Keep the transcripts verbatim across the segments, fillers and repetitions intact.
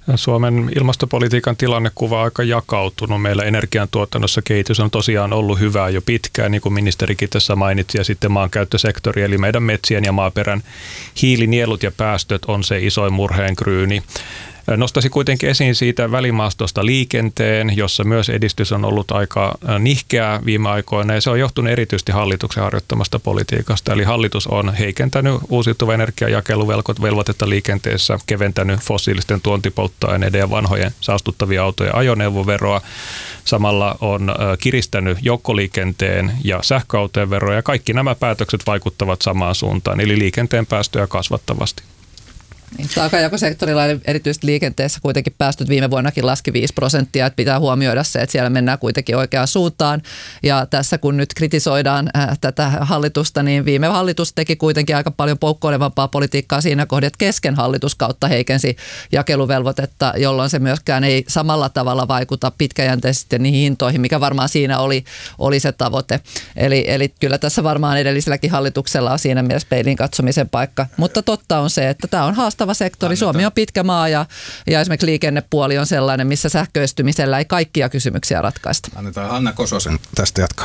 Suomen ilmastopolitiikan tilannekuva on aika jakautunut. Meillä energiantuotannossa kehitys on tosiaan ollut hyvää jo pitkään, niin kuin ministerikin tässä mainitsi, ja sitten maankäyttösektori, eli meidän metsien ja maaperän hiilinielut ja päästöt on se isoin murheenkryyni. Nostaisin kuitenkin esiin siitä välimaastosta liikenteen, jossa myös edistys on ollut aika nihkeää viime aikoina, ja se on johtunut erityisesti hallituksen harjoittamasta politiikasta. Eli hallitus on heikentänyt uusiutuvan energiajakeluvelvoitetta liikenteessä, keventänyt fossiilisten tuontipolttoaineiden ja vanhojen saastuttavia autojen ajoneuvoveroa. Samalla on kiristänyt joukkoliikenteen ja sähköautojen veroja, ja kaikki nämä päätökset vaikuttavat samaan suuntaan, eli liikenteen päästöjä kasvattavasti. Taakanjakosektorilla erityisesti liikenteessä kuitenkin päästöt viime vuonnakin laski viisi prosenttia, että pitää huomioida se, että siellä mennään kuitenkin oikeaan suuntaan. Ja tässä kun nyt kritisoidaan äh, tätä hallitusta, niin viime hallitus teki kuitenkin aika paljon poukkoilevampaa politiikkaa siinä kohdassa, että kesken hallituskautta heikensi jakeluvelvoitetta, jolloin se myöskään ei samalla tavalla vaikuta pitkäjänteisesti niihin hintoihin, mikä varmaan siinä oli, oli se tavoite. Eli, eli kyllä tässä varmaan edelliselläkin hallituksella on siinä mielessä peiliin katsomisen paikka, mutta totta on se, että tämä on haastava sektori. Suomi on pitkä maa ja, ja esimerkiksi liikennepuoli on sellainen, missä sähköistymisellä ei kaikkia kysymyksiä ratkaista. Annetaan Hanna Kososen tästä jatkaa.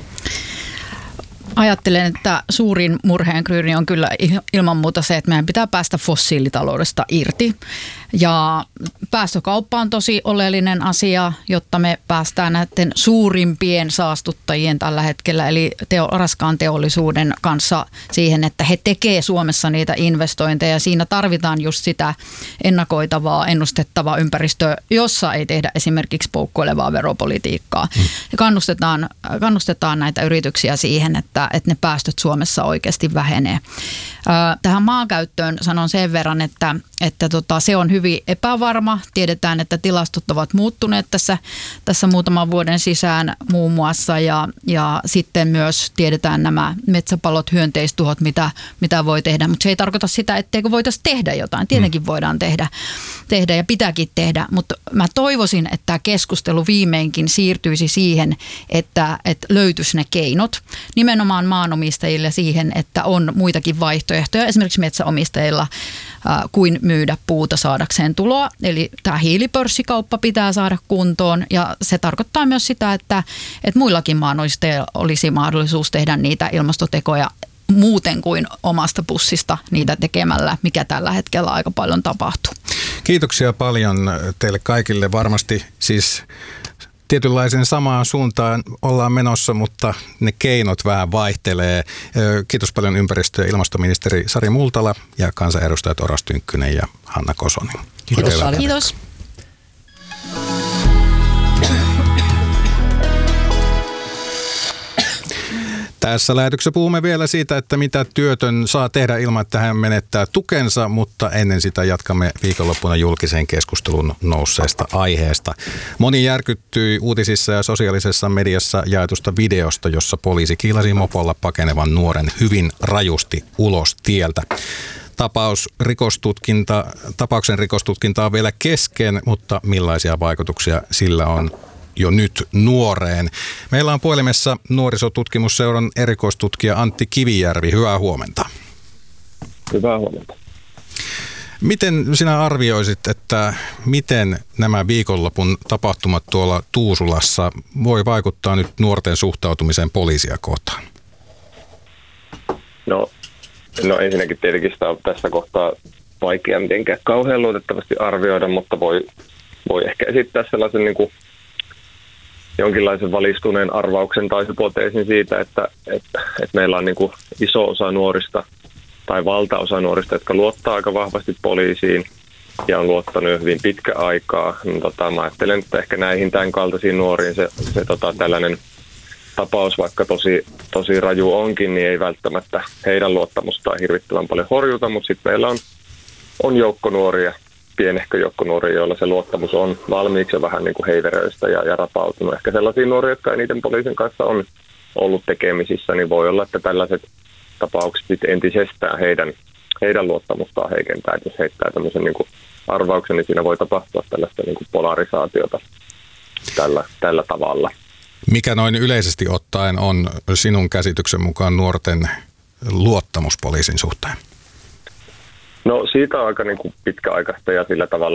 Ajattelen, että suurin murheenkryyni on kyllä ilman muuta se, että meidän pitää päästä fossiilitaloudesta irti. Ja päästökauppa on tosi oleellinen asia, jotta me päästään näiden suurimpien saastuttajien tällä hetkellä, eli teo, raskaan teollisuuden kanssa siihen, että he tekee Suomessa niitä investointeja. Siinä tarvitaan just sitä ennakoitavaa, ennustettavaa ympäristöä, jossa ei tehdä esimerkiksi poukkoilevaa veropolitiikkaa. Hmm. Ja kannustetaan, kannustetaan näitä yrityksiä siihen, että, että ne päästöt Suomessa oikeasti vähenee. Tähän maankäyttöön sanon sen verran, että, että tota, se on hyvin epävarma. Tiedetään, että tilastot ovat muuttuneet tässä, tässä muutaman vuoden sisään muun muassa ja, ja sitten myös tiedetään nämä metsäpalot, hyönteistuhot, mitä, mitä voi tehdä, mutta se ei tarkoita sitä, etteikö voitaisiin tehdä jotain. Tietenkin voidaan tehdä, tehdä ja pitääkin tehdä, mutta mä toivoisin, että tämä keskustelu viimeinkin siirtyisi siihen, että, että löytyisi ne keinot nimenomaan maanomistajille siihen, että on muitakin vaihtoehtoja, esimerkiksi metsäomistajilla äh, kuin myydä puuta saadakseen tuloa. Eli tämä hiilipörssikauppa pitää saada kuntoon ja se tarkoittaa myös sitä, että, että muillakin maanomistajilla olisi mahdollisuus tehdä niitä ilmastotekoja muuten kuin omasta pussista niitä tekemällä, mikä tällä hetkellä aika paljon tapahtuu. Kiitoksia paljon teille kaikille. Varmasti siis tietynlaisen samaan suuntaan ollaan menossa, mutta ne keinot vähän vaihtelee. Kiitos paljon ympäristö- ja ilmastoministeri Sari Multala ja kansanedustajat Oras Tynkkynen ja Hanna Kosonen. Kiitos. Kiitos. Tässä lähetyksessä puhumme vielä siitä, että mitä työtön saa tehdä ilman, että hän menettää tukensa, mutta ennen sitä jatkamme viikonloppuna julkiseen keskustelun nousseesta aiheesta. Moni järkyttyi uutisissa ja sosiaalisessa mediassa jaetusta videosta, jossa poliisi kiilasi mopolla pakenevan nuoren hyvin rajusti ulos tieltä. Tapaus, rikostutkinta, tapauksen rikostutkinta on vielä kesken, mutta millaisia vaikutuksia sillä on jo nyt nuoreen? Meillä on puhelimessa Nuorisotutkimusseuran erikoistutkija Antti Kivijärvi. Hyvää huomenta. Hyvää huomenta. Miten sinä arvioisit, että miten nämä viikonlopun tapahtumat tuolla Tuusulassa voi vaikuttaa nyt nuorten suhtautumiseen poliisia kohtaan? No, no ensinnäkin tietenkin sitä on tässä kohtaa vaikea mitenkään kauhean luotettavasti arvioida, mutta voi, voi ehkä esittää sellaisen niin kuin jonkinlaisen valistuneen arvauksen tai hypoteesin siitä, että, että, että meillä on niin kuin iso osa nuorista tai valtaosa nuorista, jotka luottaa aika vahvasti poliisiin ja on luottanut jo hyvin pitkä aikaa. No, tota, mä ajattelen, että ehkä näihin tämän kaltaisiin nuoriin se, se tota, tällainen tapaus, vaikka tosi, tosi raju onkin, niin ei välttämättä heidän luottamustaan hirvittävän paljon horjuta, mutta sitten meillä on, on joukko nuoria, pienehkö joukko nuoria, joilla se luottamus on valmiiksi jo vähän niin kuin heiveröistä ja, ja rapautunut. Ehkä sellaisia nuoria, jotka eniten poliisin kanssa on ollut tekemisissä, niin voi olla, että tällaiset tapaukset entisestään heidän, heidän luottamustaan heikentää. Että jos heittää tämmöisen niin kuin arvauksen, niin siinä voi tapahtua tällaista niin kuin polarisaatiota tällä, tällä tavalla. Mikä noin yleisesti ottaen on sinun käsityksen mukaan nuorten luottamus poliisin suhteen? No siitä on aika niin kuin pitkäaikaista ja sillä tavalla